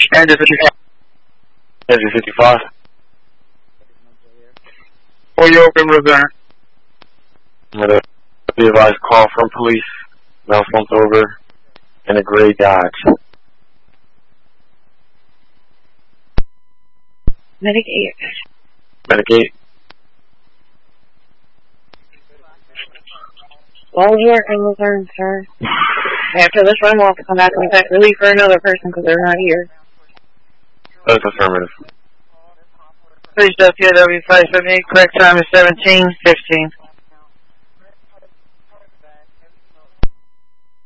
Engine 55. Engine 55. For you open Luzerne. Be advised, call from police. Now slumped over in a gray Dodge. Medic 8. Medic 8. Well, here in Luzerne, sir. After this run, we'll have to come back and relief for another person because they're not here. That's affirmative. Please WPOW 578, correct time is 17:15.